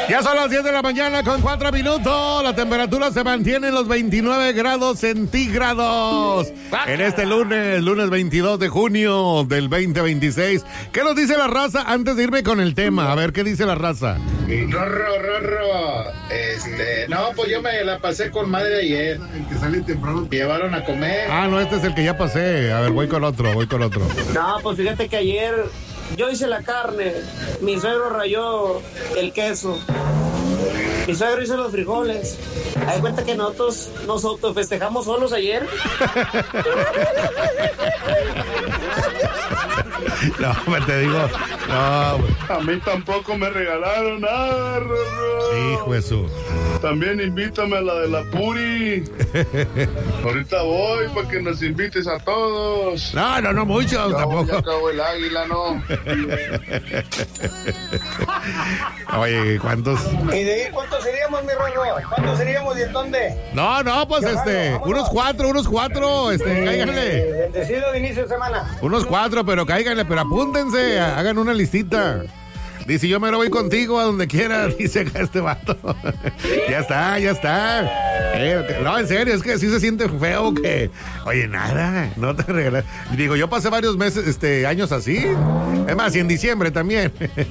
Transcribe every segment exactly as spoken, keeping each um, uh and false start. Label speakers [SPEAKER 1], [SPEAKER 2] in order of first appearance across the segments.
[SPEAKER 1] Ya son las diez de la mañana con cuatro minutos. La temperatura se mantiene en los veintinueve grados centígrados. En este lunes, lunes veintidós de junio del veinte veintiséis. ¿Qué nos dice la raza antes de irme con el tema? A ver, ¿qué dice la raza?
[SPEAKER 2] Rorro, rorro. Este, no, pues yo me la pasé con madre ayer.
[SPEAKER 3] El que sale temprano.
[SPEAKER 2] Llevaron a comer.
[SPEAKER 1] Ah, no, este es el que ya pasé. A ver, voy con otro, voy con otro.
[SPEAKER 4] No, pues fíjate que ayer yo hice la carne, mi suegro rayó el queso, mi suegro hizo los frijoles. Hay cuenta que nosotros nos autofestejamos solos ayer.
[SPEAKER 1] No, me te digo, no.
[SPEAKER 5] A mí tampoco me regalaron nada, Rorro.
[SPEAKER 1] Hijo de su.
[SPEAKER 5] También invítame a la de la Puri. Ahorita voy para que nos invites a todos.
[SPEAKER 1] No, no, no mucho,
[SPEAKER 2] Ya,
[SPEAKER 1] tampoco.
[SPEAKER 2] ya acabó el águila, ¿no?
[SPEAKER 1] Oye, ¿cuántos?
[SPEAKER 4] ¿Y de ahí cuántos seríamos, mi Rorro? ¿Cuántos seríamos y en dónde?
[SPEAKER 1] No, no, pues este, unos cuatro, unos cuatro, este, cáiganle.
[SPEAKER 4] Bendecido de inicio de semana.
[SPEAKER 1] Unos cuatro, pero cáiganle, pero apúntense, hagan una listita. Dice, yo me lo voy contigo a donde quiera, dice acá este vato. Ya está, ya está. Eh, no, en serio, es que sí se siente feo que, oye, nada, no te regalas. Digo, yo pasé varios meses, este, años así. Es más, y en diciembre también.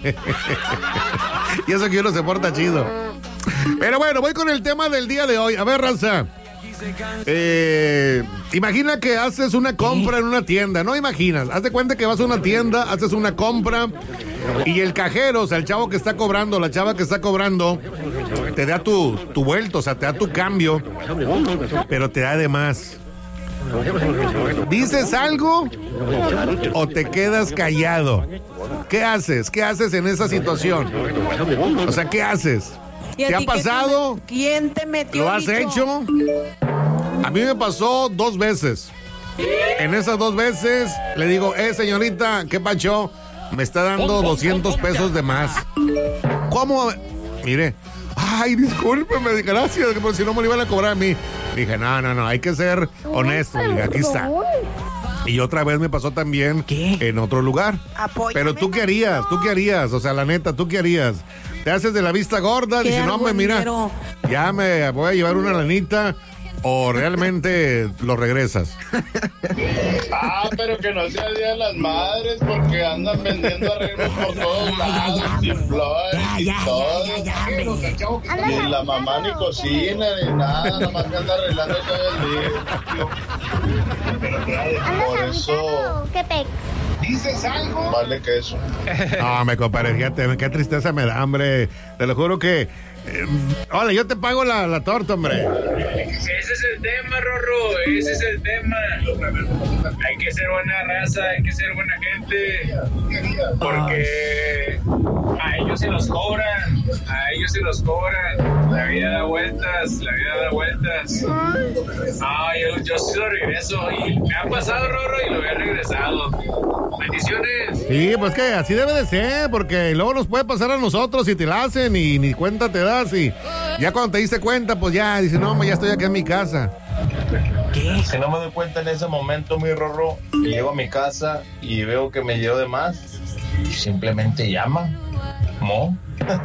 [SPEAKER 1] Y eso que uno se porta chido. Pero bueno, voy con el tema del día de hoy. A ver, raza. Eh, imagina que haces una compra en una tienda, no imaginas, haz de cuenta que vas a una tienda, haces una compra y el cajero, o sea, el chavo que está cobrando, la chava que está cobrando, te da tu, tu vuelto, o sea, te da tu cambio, pero te da de más. ¿Dices algo o te quedas callado? ¿Qué haces? ¿Qué haces en esa situación? O sea, ¿qué haces? ¿Te ha pasado?
[SPEAKER 6] ¿Quién te metió?
[SPEAKER 1] ¿Lo has hecho? A mí me pasó dos veces. En esas dos veces le digo, eh, señorita, ¿qué pacho? Me está dando doscientos pesos de más. ¿Cómo? Mire, ay, discúlpeme, gracias, porque si no me lo iban a cobrar a mí. Dije, no, no, no, hay que ser honesto. Dije, aquí está. Y otra vez me pasó también
[SPEAKER 6] ¿Qué?
[SPEAKER 1] en otro lugar.
[SPEAKER 6] Apóyame,
[SPEAKER 1] Pero tú qué harías, tú qué harías, o sea, la neta, tú qué harías. Te haces de la vista gorda,
[SPEAKER 6] Qué
[SPEAKER 1] dices, no, me mira,
[SPEAKER 6] argüendero.
[SPEAKER 1] ya me voy a llevar una lanita, o realmente lo regresas.
[SPEAKER 5] Ah, pero que no sea Día de las Madres porque andan vendiendo arreglos por todos lados y flores y todo. Y la mamá ni cocina ni nada, nomás que anda arreglando todo el día. Por eso
[SPEAKER 7] ¿Qué pe?
[SPEAKER 2] ¿Dices algo?
[SPEAKER 5] vale que eso.
[SPEAKER 1] No, me compadre, fíjate, qué tristeza me da, hombre. Te lo juro que... Eh, hola, yo te pago la, la torta, hombre.
[SPEAKER 8] Ese es el tema, Rorro, ese es el tema. Hay que ser buena raza, hay que ser buena gente, porque a ellos se los cobran, a ellos se los cobran. La vida da vueltas, la vida da vueltas. Ah, yo, yo sí lo regreso y me ha pasado, Rorro, y lo he regresado. Bendiciones.
[SPEAKER 1] Sí, pues que así debe de ser, porque luego nos puede pasar a nosotros y te la hacen y ni cuenta te das y ya cuando te diste cuenta, pues ya, dices, no, ya estoy aquí en mi casa.
[SPEAKER 9] Si no me doy cuenta en ese momento, mi Rorro, y llego a mi casa y veo que me dio de más, simplemente llama, ¿mo?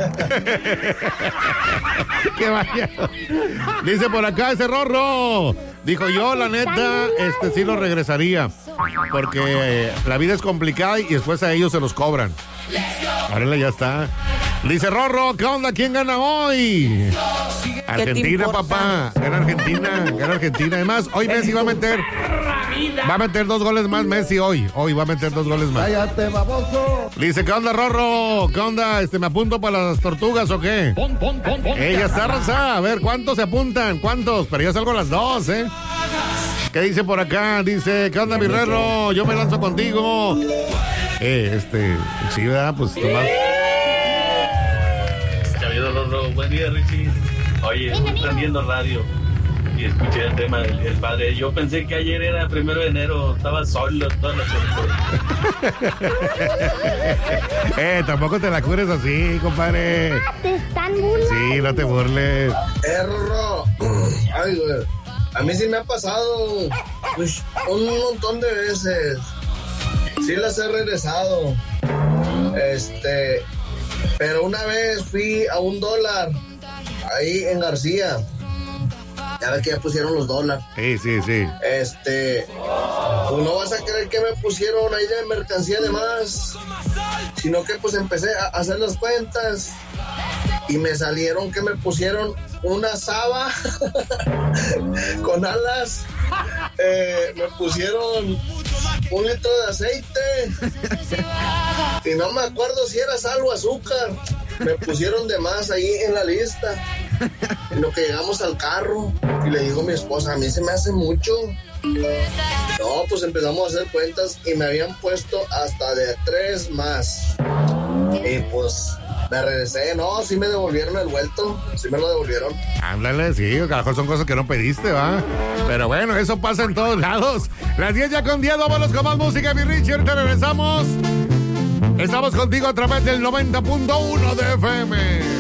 [SPEAKER 1] Que vaya. Dice por acá ese Rorro. Dijo yo, la neta, este sí lo regresaría. Porque eh, la vida es complicada y después a ellos se los cobran. Árale, ya está. Dice Rorro, ¿qué onda? ¿Quién gana hoy? Argentina, papá. Gana Argentina, gana Argentina. Además, hoy Messi va a meter. Va a meter dos goles más Messi hoy. Hoy va a meter dos goles más.
[SPEAKER 3] Cállate, baboso.
[SPEAKER 1] Dice, ¿qué onda, Rorro? ¿Qué onda? Este, ¿me apunto para las tortugas o qué? Ella está raza. A ver, ¿cuántos se apuntan? ¿Cuántos? Pero yo salgo a las dos, ¿eh? ¿Qué dice por acá? Dice, ¿qué onda, mi Rorro? Yo me lanzo contigo. Eh, este, sí, ¿verdad? Pues nomás.
[SPEAKER 10] Rorro, buen día, Richie. Oye, estoy prendiendo radio y escuché el tema del el padre. Yo pensé que ayer era primero de enero, estaba solo toda la noche.
[SPEAKER 1] Eh, tampoco te la cures así, compadre.
[SPEAKER 7] Te están burlando.
[SPEAKER 1] Sí, no te burles.
[SPEAKER 2] Eh, Rorro. Ay, güey. A mí sí me ha pasado pues, un montón de veces. Sí las he regresado. Este... Pero una vez fui a un dólar, ahí en García. Ya ves que ya pusieron los dólares.
[SPEAKER 1] Sí, sí, sí.
[SPEAKER 2] Este, pues no vas a creer que me pusieron ahí de mercancía de más, sino que pues empecé a hacer las cuentas y me salieron que me pusieron una saba con alas, eh, me pusieron un litro de aceite y no me acuerdo si era sal o azúcar. Me pusieron de más ahí en la lista. En lo que llegamos al carro y le digo a mi esposa, a mí se me hace mucho. No, pues empezamos a hacer cuentas y me habían puesto hasta de tres más. Y pues me regresé. No, sí me devolvieron el vuelto. Sí me lo devolvieron.
[SPEAKER 1] Ándale, sí, a lo mejor son cosas que no pediste, ¿va? Pero bueno, eso pasa en todos lados. Las diez ya con diez, vámonos con más música, mi Richie. Ahorita regresamos. Estamos contigo a través del noventa punto uno de F M.